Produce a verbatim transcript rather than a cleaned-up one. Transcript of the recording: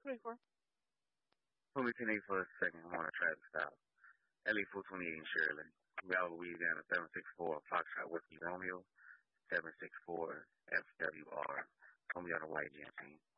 Fully ten eight for a second. I'm on a traffic stop. L A four twenty-eight in Shirley. Bravo, Louisiana, seven six four. Foxtrot Whiskey Romeo, seven six four F W R. Call me on the white G M C.